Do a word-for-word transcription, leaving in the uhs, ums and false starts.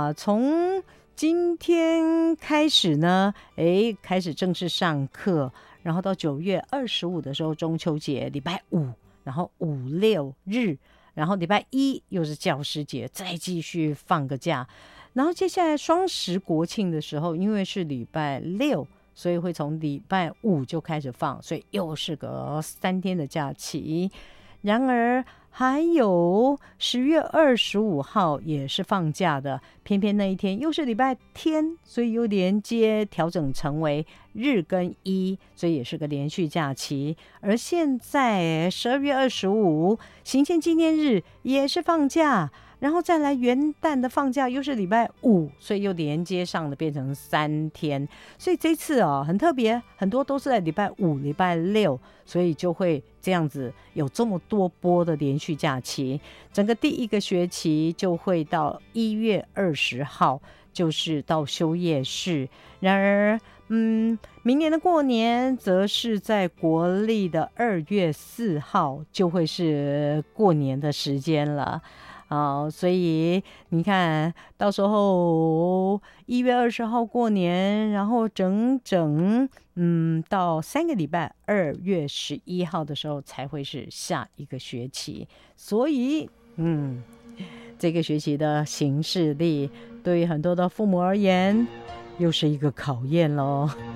啊，从今天开始呢，哎，开始正式上课，然后到九月二十五的时候，中秋节礼拜五，然后五六日，然后礼拜一又是教师节，再继续放个假，然后接下来双十国庆的时候，因为是礼拜六，所以会从礼拜五就开始放，所以又是个三天的假期。然而还有十月二十五号也是放假的，偏偏那一天又是礼拜天，所以又连接调整成为日跟一，所以也是个连续假期。而现在十二月二十五行宪纪念日也是放假，然后再来元旦的放假又是礼拜五，所以又连接上了，变成三天。所以这次哦很特别，很多都是在礼拜五、礼拜六，所以就会这样子有这么多波的连续假期。整个第一个学期就会到一月二十号，就是到休夜市。然而，嗯，明年的过年则是在国历的二月四号，就会是过年的时间了。啊、哦，所以你看到时候一月二十号过年，然后整整嗯到三个礼拜，二月十一号的时候才会是下一个学期。所以嗯，这个学期的行事历对于很多的父母而言，又是一个考验咯。